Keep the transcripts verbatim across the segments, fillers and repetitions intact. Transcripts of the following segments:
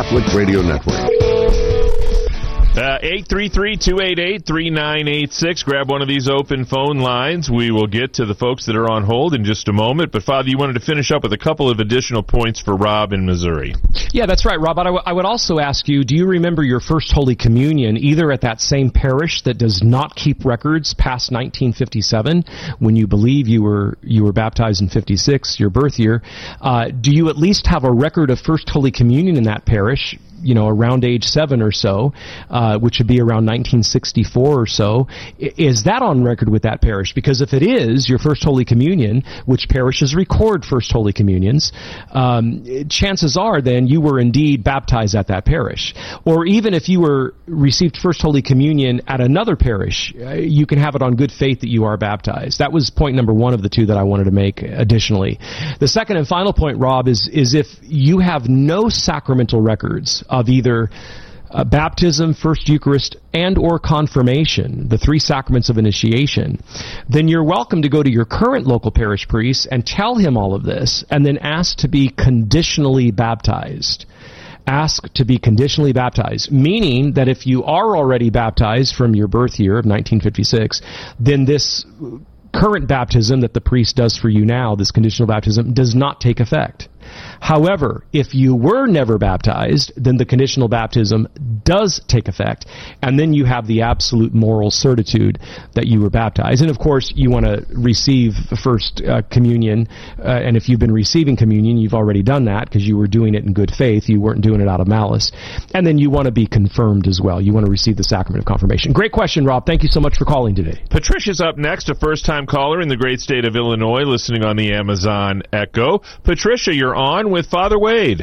Catholic Radio Network. Uh, eight three three, two eight eight, three nine eight six. Grab one of these open phone lines. We will get to the folks that are on hold in just a moment. But, Father, you wanted to finish up with a couple of additional points for Rob in Missouri. Yeah, that's right, Rob. But I, w- I would also ask you, do you remember your first Holy Communion either at that same parish that does not keep records past nineteen fifty-seven, when you believe you were you were baptized in fifty-six, your birth year? Uh, do you at least have a record of first Holy Communion in that parish, you know, around age seven or so, uh, which would be around nineteen sixty-four or so? Is that on record with that parish? Because if it is your first Holy Communion, which parishes record first Holy Communions, um, chances are then you were indeed baptized at that parish. Or even if you were received first Holy Communion at another parish, uh, you can have it on good faith that you are baptized. That was point number one of the two that I wanted to make additionally. The second and final point, Rob, is, is if you have no sacramental records of either uh, baptism, First Eucharist, and or confirmation, the three sacraments of initiation, then you're welcome to go to your current local parish priest and tell him all of this, and then ask to be conditionally baptized. Ask to be conditionally baptized, meaning that if you are already baptized from your birth year of nineteen fifty-six, then this current baptism that the priest does for you now, this conditional baptism, does not take effect. However, if you were never baptized, then the conditional baptism does take effect, and then you have the absolute moral certitude that you were baptized. And of course, you want to receive the first uh, communion, uh, and if you've been receiving communion, you've already done that because you were doing it in good faith. You weren't doing it out of malice. And then you want to be confirmed as well. You want to receive the sacrament of confirmation. Great question, Rob. Thank you so much for calling today. Patricia's up next, a first-time caller in the great state of Illinois, listening on the Amazon Echo. Patricia, you're on with Father Wade.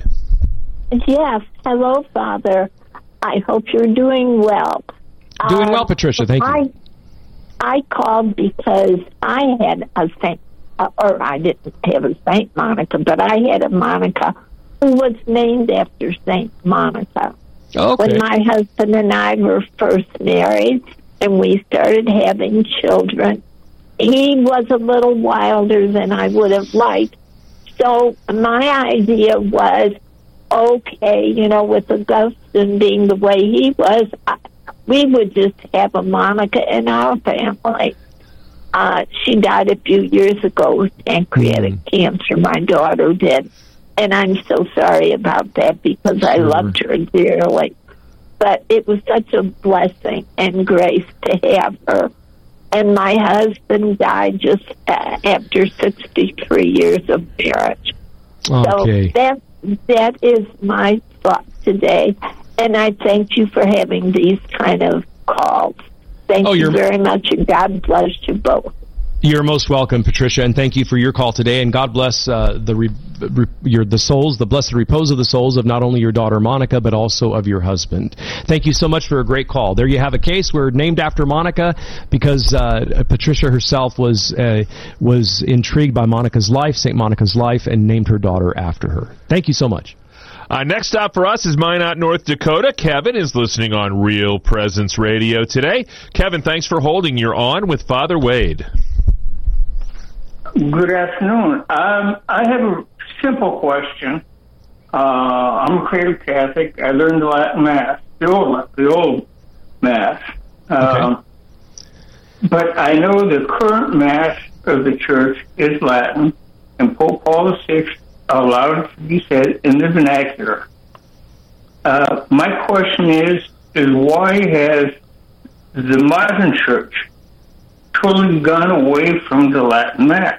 Yes. Hello, Father. I hope you're doing well. Doing uh, well, Patricia. Thank I, you. I called because I had a Saint, uh, or I didn't have a Saint Monica, but I had a Monica who was named after Saint Monica. Okay. When my husband and I were first married and we started having children, he was a little wilder than I would have liked. So my idea was, okay, you know, with Augustine being the way he was, I, we would just have a Monica in our family. Uh, she died a few years ago with pancreatic mm. cancer, my daughter did. And I'm so sorry about that because sure. I loved her dearly. But it was such a blessing and grace to have her. And my husband died just uh, after sixty-three years of marriage. Okay. So that, that is my thought today. And I thank you for having these kind of calls. Thank oh, you very much, and God bless you both. You're most welcome, Patricia, and thank you for your call today. And God bless uh, the re- re- your the souls, the blessed repose of the souls of not only your daughter Monica, but also of your husband. Thank you so much for a great call. There you have a case. We're named after Monica because uh, Patricia herself was uh, was intrigued by Monica's life, Saint Monica's life, and named her daughter after her. Thank you so much. Uh, next stop for us is Minot, North Dakota. Kevin is listening on Real Presence Radio today. Kevin, thanks for holding. You're on with Father Wade. Good afternoon. Um, I have a simple question. Uh, I'm a cradle Catholic. I learned the Latin Mass, the old, the old Mass. Um, okay. But I know the current Mass of the Church is Latin, and Pope Paul the Sixth allowed it to be said in the vernacular. Uh, my question is, is why has the modern Church totally gone away from the Latin Mass?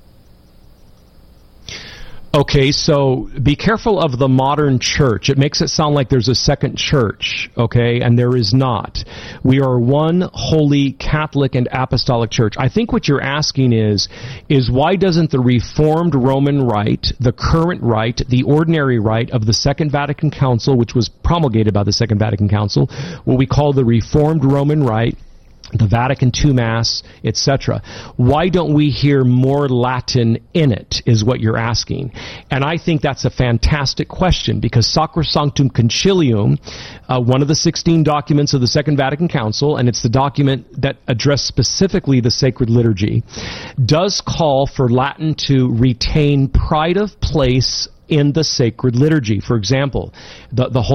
Okay, so be careful of the modern church. It makes it sound like there's a second church, okay, and there is not. We are one holy Catholic and Apostolic Church. I think what you're asking is, is why doesn't the Reformed Roman Rite, the current rite, the ordinary rite of the Second Vatican Council, which was promulgated by the Second Vatican Council, what we call the Reformed Roman Rite, the Vatican two Mass, et cetera. Why don't we hear more Latin in it, is what you're asking. And I think that's a fantastic question, because Sacrosanctum Concilium, uh, one of the sixteen documents of the Second Vatican Council, and it's the document that addressed specifically the sacred liturgy, does call for Latin to retain pride of place in the sacred liturgy. For example, the, the whole